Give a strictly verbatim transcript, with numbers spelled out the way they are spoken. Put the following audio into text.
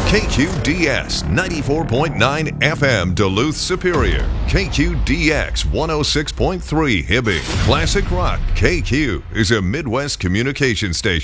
K Q D S ninety-four point nine F M Duluth Superior. K Q D X one oh six point three Hibbing. Classic Rock K Q is a Midwest communication station.